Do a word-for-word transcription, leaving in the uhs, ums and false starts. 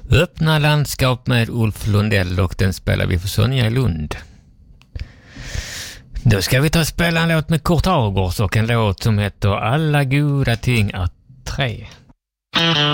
Öppna landskap med Ulf Lundell, och den spelar vi för Sonja i Lund. Då ska vi ta och spela en låt med Kurt Agers och en låt som heter Alla goda ting är tre.